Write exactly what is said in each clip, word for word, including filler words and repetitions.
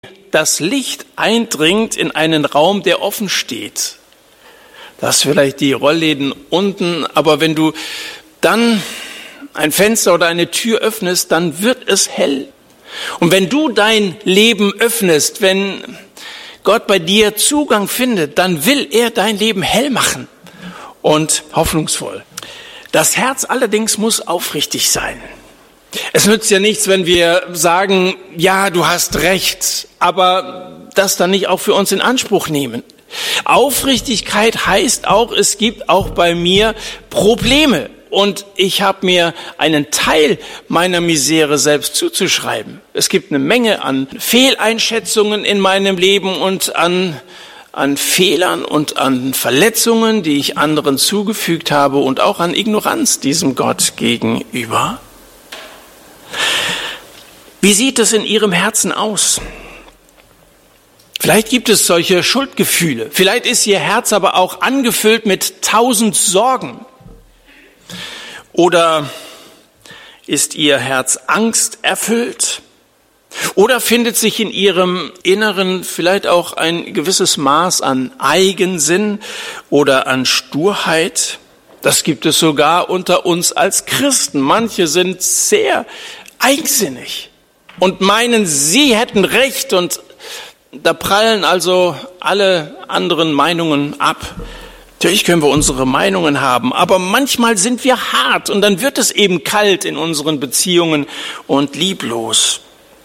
das Licht eindringt in einen Raum, der offen steht. Da hast vielleicht die Rollläden unten, aber wenn du dann ein Fenster oder eine Tür öffnest, dann wird es hell. Und wenn du dein Leben öffnest, wenn Gott bei dir Zugang findet, dann will er dein Leben hell machen und hoffnungsvoll. Das Herz allerdings muss aufrichtig sein. Es nützt ja nichts, wenn wir sagen, ja, du hast recht, aber das dann nicht auch für uns in Anspruch nehmen. Aufrichtigkeit heißt auch, es gibt auch bei mir Probleme und ich habe mir einen Teil meiner Misere selbst zuzuschreiben. Es gibt eine Menge an Fehleinschätzungen in meinem Leben und an, an Fehlern und an Verletzungen, die ich anderen zugefügt habe und auch an Ignoranz diesem Gott gegenüber. Wie sieht es in Ihrem Herzen aus? Vielleicht gibt es solche Schuldgefühle. Vielleicht ist Ihr Herz aber auch angefüllt mit tausend Sorgen. Oder ist Ihr Herz angsterfüllt? Oder findet sich in Ihrem Inneren vielleicht auch ein gewisses Maß an Eigensinn oder an Sturheit? Das gibt es sogar unter uns als Christen. Manche sind sehr eigensinnig und meinen, sie hätten Recht und da prallen also alle anderen Meinungen ab. Natürlich können wir unsere Meinungen haben, aber manchmal sind wir hart und dann wird es eben kalt in unseren Beziehungen und lieblos.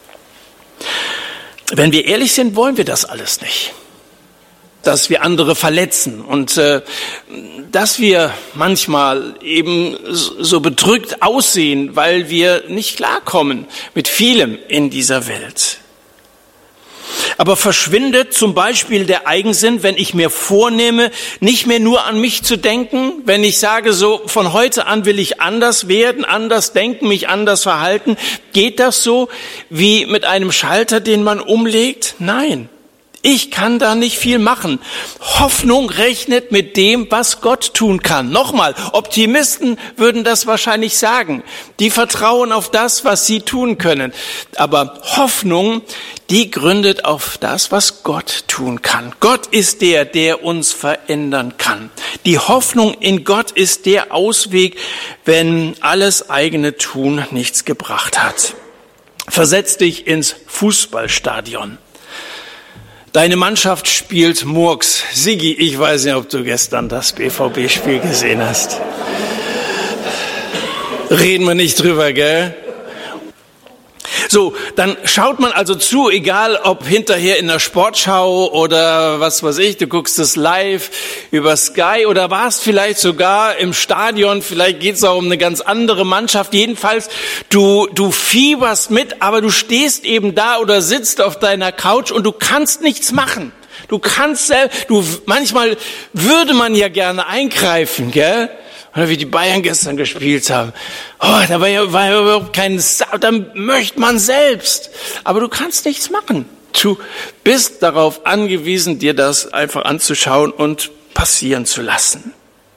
Wenn wir ehrlich sind, wollen wir das alles nicht. Dass wir andere verletzen und äh, dass wir manchmal eben so bedrückt aussehen, weil wir nicht klarkommen mit vielem in dieser Welt. Aber verschwindet zum Beispiel der Eigensinn, wenn ich mir vornehme, nicht mehr nur an mich zu denken, wenn ich sage, so von heute an will ich anders werden, anders denken, mich anders verhalten. Geht das so wie mit einem Schalter, den man umlegt? Nein. Ich kann da nicht viel machen. Hoffnung rechnet mit dem, was Gott tun kann. Nochmal, Optimisten würden das wahrscheinlich sagen. Die vertrauen auf das, was sie tun können. Aber Hoffnung, die gründet auf das, was Gott tun kann. Gott ist der, der uns verändern kann. Die Hoffnung in Gott ist der Ausweg, wenn alles eigene Tun nichts gebracht hat. Versetz dich ins Fußballstadion. Deine Mannschaft spielt Murks. Sigi, ich weiß nicht, ob du gestern das B V B-Spiel gesehen hast. Reden wir nicht drüber, gell? So, dann schaut man also zu, egal ob hinterher in der Sportschau oder was weiß ich, du guckst es live über Sky oder warst vielleicht sogar im Stadion, vielleicht geht es auch um eine ganz andere Mannschaft. Jedenfalls, du, du fieberst mit, aber du stehst eben da oder sitzt auf deiner Couch und du kannst nichts machen. Du kannst selbst, du, manchmal würde man ja gerne eingreifen, gell? Oder wie die Bayern gestern gespielt haben. Oh, da war ja, war ja überhaupt kein Sau, da möchte man selbst. Aber du kannst nichts machen. Du bist darauf angewiesen, dir das einfach anzuschauen und passieren zu lassen.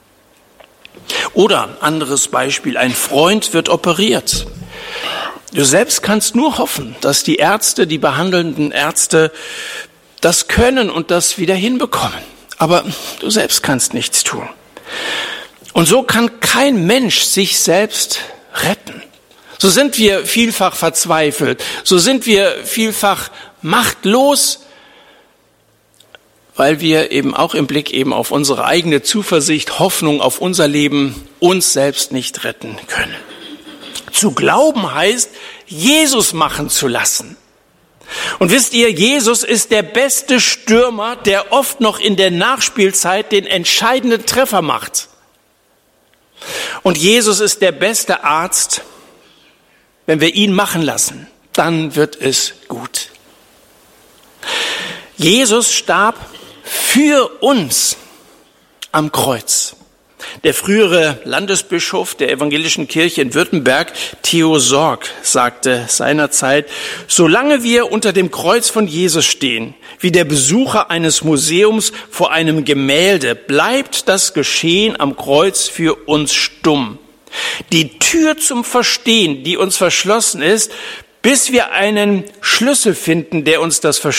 Oder anderes Beispiel, ein Freund wird operiert. Du selbst kannst nur hoffen, dass die Ärzte, die behandelnden Ärzte, das können und das wieder hinbekommen. Aber du selbst kannst nichts tun. Und so kann kein Mensch sich selbst retten. So sind wir vielfach verzweifelt, so sind wir vielfach machtlos, weil wir eben auch im Blick eben auf unsere eigene Zuversicht, Hoffnung auf unser Leben uns selbst nicht retten können. Zu glauben heißt, Jesus machen zu lassen. Und wisst ihr, Jesus ist der beste Stürmer, der oft noch in der Nachspielzeit den entscheidenden Treffer macht. Und Jesus ist der beste Arzt. Wenn wir ihn machen lassen, dann wird es gut. Jesus starb für uns am Kreuz. Der frühere Landesbischof der evangelischen Kirche in Württemberg, Theo Sorg, sagte seinerzeit: Solange wir unter dem Kreuz von Jesus stehen, wie der Besucher eines Museums vor einem Gemälde, bleibt das Geschehen am Kreuz für uns stumm. Die Tür zum Verstehen, die uns verschlossen ist, bis wir einen Schlüssel finden, der uns das